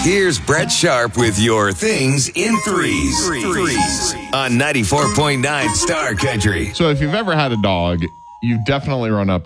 Here's Brett Sharp with your things in threes on 94.9 Star Country. So if you've ever had a dog, you've definitely run up